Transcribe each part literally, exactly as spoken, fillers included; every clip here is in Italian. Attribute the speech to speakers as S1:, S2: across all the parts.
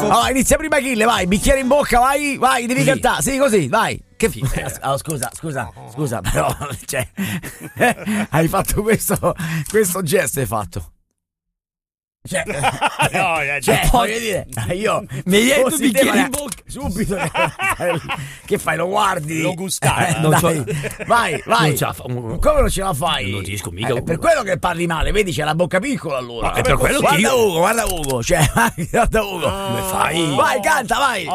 S1: Allora, inizia prima Achille, vai, bicchiere in bocca, vai, vai, devi
S2: Così.
S1: cantare, sì, così, vai. Che
S2: Sì,
S1: f-
S2: eh.
S1: oh, scusa, scusa, scusa, però, cioè, hai fatto questo, questo gesto, hai fatto. Cioè,
S3: No, eh,
S1: cioè,
S3: no.
S1: voglio dire, io
S2: Mi hai detto
S1: fossi
S2: bicchiere
S1: te,
S2: in bocca.
S1: subito. Che fai, lo guardi?
S3: Lo gustare.
S1: Eh,
S2: Non
S1: dai.
S2: c'ho-
S1: Vai, vai.
S2: Non ce la fa-
S1: Come non ce la fai?
S2: Non riesco mica,
S1: Eh,
S2: Ugo.
S1: per quello che parli male, vedi, c'è la bocca piccola allora.
S2: Ma è per quello che
S1: guarda
S2: io-
S1: Ugo, guarda Ugo, cioè, vai, guarda Ugo.
S2: Come fai?
S1: Vai, canta, vai.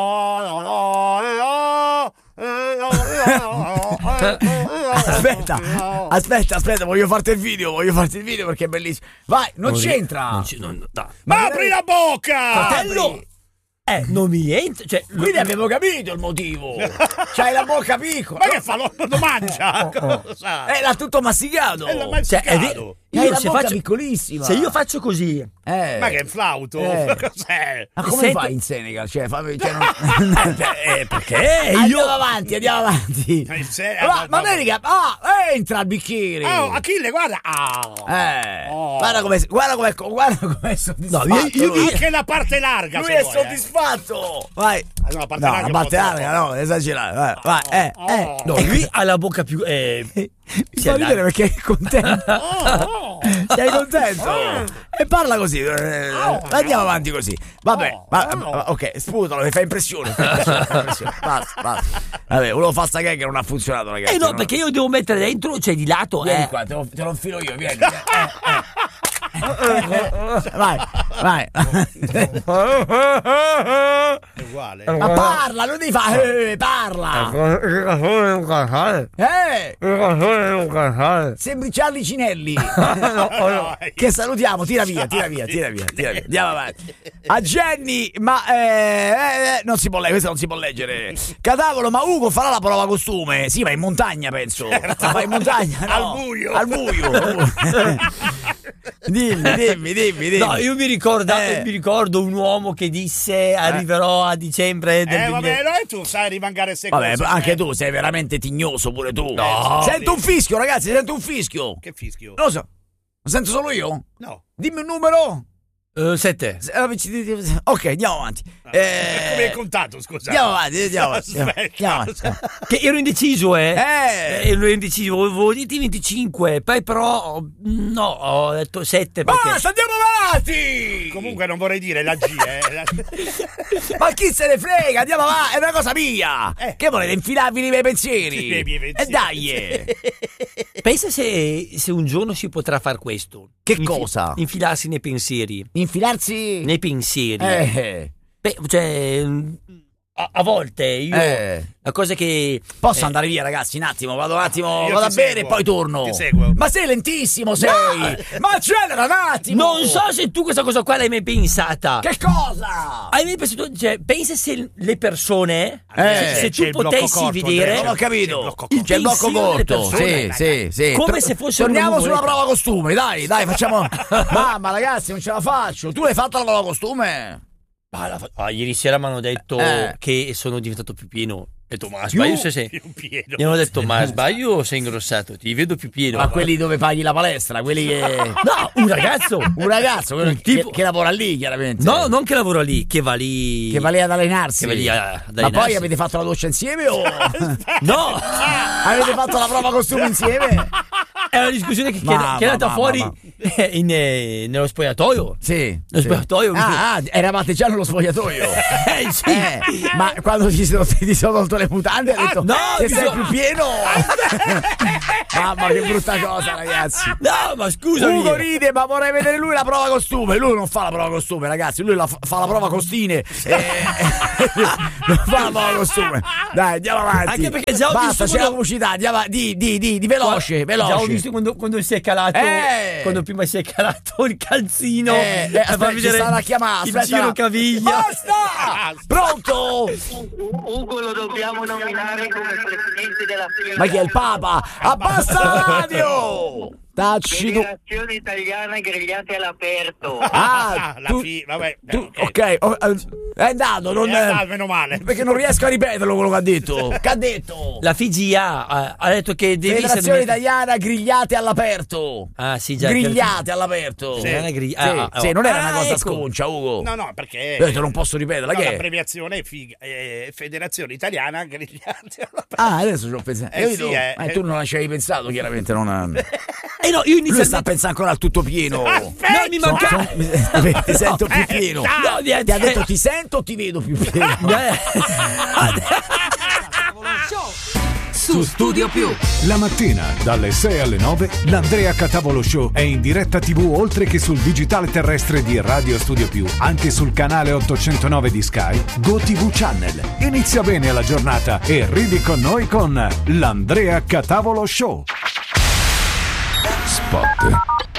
S1: Aspetta, aspetta, aspetta, voglio farti il video, voglio farti il video perché è bellissimo. Vai, non
S2: Non ri-
S1: c'entra.
S2: non ci- non- dai.
S3: Ma apri la bocca!
S2: Fratello, eh, non mi entra. Cioè,
S1: Quindi avevo capito il motivo. C'hai la bocca piccola.
S3: Ma che fa? Lo, lo mangia? Cosa?
S1: Eh, l'ha tutto masticato.
S3: Eh, l'ha
S2: cioè, è
S3: masticato.
S2: ve-
S1: Hai
S2: io
S1: la
S2: se
S1: bocca
S2: faccio
S1: piccolissima.
S2: se io faccio così,
S1: Eh.
S3: Ma che è un flauto?
S1: Eh.
S3: Cos'è?
S1: Ma come
S2: Sento-
S1: fai in Senegal? Cioè, fammi, cioè, non...
S2: eh, perché
S1: Andiamo
S2: io
S1: avanti, andiamo avanti.
S3: Ma in se-
S1: Ma,
S3: ma-
S1: ma
S3: ma-
S1: vedi che... Ah, entra il bicchiere.
S3: Oh, Achille, guarda! Ah.
S1: Eh,
S3: Oh.
S1: guarda come guarda come guarda come è soddisfatto.
S2: No, io- io-
S1: lui.
S3: Anche la parte larga,
S1: Lui
S3: se
S1: è
S3: vuoi, eh.
S1: soddisfatto. Vai.
S3: Ah, no, la parte
S1: No,
S3: larga
S1: la
S3: è
S1: parte
S3: un po'
S1: larga,
S3: troppo.
S1: no, esagerare. Vai, vai, eh, eh.
S2: no, lui ha la bocca più eh,
S1: Mi fa ridere perché è contento.
S3: Oh,
S1: Sei contento? E parla così. eh, Andiamo avanti così. Vabbè, va- va- ok, sputalo, mi fa impressione. fai impressione, fai impressione. Basta, basta. Vabbè, volevo fare sta gag che non ha funzionato, ragazzi.
S2: eh no,
S1: non-
S2: perché io devo mettere dentro, cioè di lato,
S1: Vieni
S2: eh.
S1: qua, te lo, te lo infilo io, vieni. vieni. Eh, eh. Vai, vai.
S3: è uguale.
S1: Ma parla, non devi fare. Eh, parla. Eh, sembri Charlie Cinelli. Che salutiamo, tira via, tira via, tira via, tira via. Andiamo avanti. A Jenny, ma eh, eh, non si può leggere, questo non si può leggere. Catavolo, ma Ugo farà la prova costume? Sì, va in montagna, penso. Va in montagna, no?
S3: Al buio.
S1: Al buio. Dimmi, dimmi, dimmi, dimmi.
S2: No, io mi ricordo,
S1: Eh.
S2: mi ricordo un uomo che disse arriverò a dicembre del
S3: Eh, vabbè,
S2: duemila.
S3: no, e tu sai rimangare se
S1: Vabbè,
S3: cose.
S1: anche
S3: eh.
S1: tu sei veramente tignoso pure tu.
S2: No.
S1: Sento un fischio, ragazzi, sento un fischio.
S3: Che fischio?
S1: Non lo so. Lo sento solo io?
S3: No.
S1: Dimmi un numero.
S2: Eh, sette.
S1: Se- eh, Ok, andiamo avanti.
S3: E come hai
S1: Eh,
S3: contato, scusa?
S1: andiamo avanti, andiamo avanti.
S3: Aspetta.
S1: Andiamo avanti.
S2: Che ero indeciso, eh.
S1: Eh.
S2: Eh, ero indeciso, volevo dirti venticinque, poi però no, ho detto sette perché
S1: Basta, andiamo avanti!
S3: Comunque non vorrei dire la G, eh. La-
S1: Ma chi se ne frega? Andiamo avanti, è una cosa mia!
S3: Eh.
S1: Che volete infilarvi nei miei pensieri?
S3: Nei miei pensieri.
S1: E dai! eh.
S2: pensa se, se un giorno si potrà far questo.
S1: Che cosa?
S2: Infilarsi nei pensieri.
S1: Infilarsi?
S2: Nei pensieri.
S1: Eh.
S2: Beh, cioè, a, a volte io
S1: Eh.
S2: la cosa che
S1: Posso
S2: eh,
S1: andare via, ragazzi, un attimo, vado un attimo,
S3: Io
S1: vado a
S3: ti
S1: bere
S3: seguo.
S1: e poi torno.
S3: Ti seguo.
S1: Ma sei lentissimo, sei! Ma accelera un attimo!
S2: non so se tu questa cosa qua l'hai mai pensata.
S1: Che cosa?
S2: Hai mai pensato, cioè, pensa se le persone,
S1: Eh,
S2: se, se
S3: c'è
S2: tu
S3: il blocco
S2: potessi
S3: corto,
S2: vedere,
S3: Andrea.
S1: Non ho
S3: C'è il
S1: capito.
S3: blocco
S2: Il
S1: C'è il blocco
S2: pensiero delle
S1: corto. Sì,
S2: persone,
S1: sì, sì.
S2: come
S1: Tor-
S2: se fosse
S1: Torniamo
S2: una
S1: sulla
S2: nuvoletta.
S1: prova costume, dai, dai, facciamo. Mamma, ragazzi, non ce la faccio. Tu l'hai fatta la prova costume?
S2: Ah, la fa- ah, ieri sera mi hanno detto
S1: Eh.
S2: che sono diventato più pieno. Ho detto, ma
S1: Più?
S2: sbaglio se sei.
S3: Più pieno.
S2: Mi hanno detto, ma sbaglio o sei ingrossato? Ti vedo più pieno.
S1: Ma quelli dove paghi la palestra, quelli che.
S2: No, un ragazzo.
S1: Un ragazzo, quello
S2: Un
S1: che,
S2: tipo-
S1: che lavora lì, chiaramente.
S2: No, non che lavora lì, che va lì.
S1: Che va lì ad allenarsi.
S2: Che va lì a- ad
S1: Ma
S2: allenarsi.
S1: poi avete fatto la doccia insieme o.
S2: No!
S1: Avete fatto la prova costume insieme?
S2: È una discussione che, che-
S1: Ma,
S2: che è
S1: ma,
S2: andata
S1: ma,
S2: fuori
S1: ma,
S2: eh, in, eh, nello spogliatoio.
S1: Sì.
S2: Lo
S1: sì.
S2: spogliatoio.
S1: Ah, ah, eravate già nello spogliatoio.
S2: Eh, sì.
S1: Eh, ma quando ti sono, ti sono tolto le mutande hai detto
S2: no,
S1: che
S2: ti
S1: sei
S2: sono-
S1: più pieno. Mamma che brutta cosa, ragazzi.
S2: No, ma scusami.
S1: Ugo ride, ma vorrei vedere lui la prova costume. Lui non fa la prova costume, ragazzi. Lui la fa, fa la prova costine. Eh, non fa la prova costume. Dai, andiamo avanti.
S2: Anche perché già ho
S1: Basta,
S2: visto
S1: c'è la
S2: quello-
S1: pubblicità. Andiamo, di, di, di, di veloce, veloce.
S2: Già ho visto quando, quando si è calato.
S1: Eh.
S2: Quando prima si è calato il calzino.
S1: Eh, eh,
S2: a
S1: aspetta,
S2: far
S1: ci
S2: vedere
S1: sta una chiamata.
S2: il
S1: aspetta.
S2: giro caviglia.
S1: Basta! Pronto?
S4: Ugo lo dobbiamo nominare come presidente della FIA.
S1: Ma chi è il Papa? Abbassa la radio! Tacci tu.
S4: Federazione Italiana Grigliate all'Aperto.
S1: Ah,
S3: la
S1: tu,
S3: fi- vabbè,
S1: tu,
S3: ok.
S1: ok, oh, eh, è andato, non
S3: Eh, dai, meno male.
S1: perché non riesco a ripeterlo quello che ha detto. Che ha detto?
S2: La F I G A ha, ha detto che devi
S1: Federazione Italiana Grigliate all'aperto.
S2: Ah, sì, già.
S1: Grigliate all'aperto.
S2: Sì.
S1: Sì,
S2: Ah, ah,
S1: sì, non era
S2: ah,
S1: una cosa
S2: ecco.
S1: sconcia, Ugo.
S3: No, no, perché
S1: Ho detto, non posso ripeterla,
S3: no,
S1: che è?
S3: l'abbreviazione è figa- eh, Federazione Italiana Grigliate all'Aperto.
S1: Ah, adesso ci ho pensato.
S3: Eh,
S1: Capito?
S3: sì, eh,
S1: Eh, tu non ci avevi pensato, chiaramente non.
S2: Eh no, io
S1: Lui
S2: inizialmente
S1: sta pensando ancora al tutto pieno.
S3: Aspetta!
S2: No, mi manca-
S1: Son- son- ti sento più pieno.
S2: No,
S1: Ti ha detto ti sento o ti vedo più pieno?
S5: Su Studio Più. La mattina dalle sei alle nove l'Andrea Catavolo Show è in diretta tivù oltre che sul digitale terrestre di Radio Studio Più, anche sul canale ottocentonove di Sky, GoTV Channel. Inizia bene la giornata e ridi con noi con l'Andrea Catavolo Show. Spot.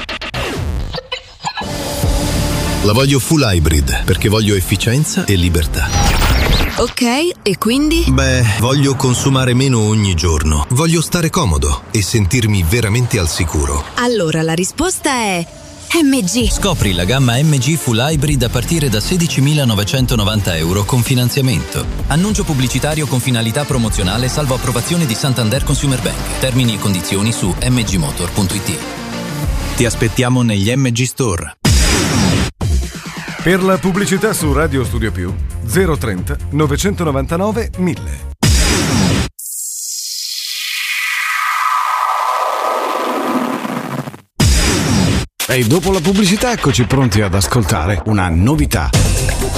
S6: La voglio full hybrid perché voglio efficienza e libertà.
S7: Ok, e quindi?
S6: Beh, voglio consumare meno ogni giorno. Voglio stare comodo e sentirmi veramente al sicuro.
S7: Allora la risposta è M G.
S8: Scopri la gamma M G Full Hybrid a partire da sedicimilanovecentonovanta euro con finanziamento. Annuncio pubblicitario con finalità promozionale salvo approvazione di Santander Consumer Bank. Termini e condizioni su m g motor punto i t. Ti aspettiamo negli M G Store.
S5: Per la pubblicità su Radio Studio Più zero trenta novecentonovantanove mille. E dopo la pubblicità eccoci pronti ad ascoltare una novità.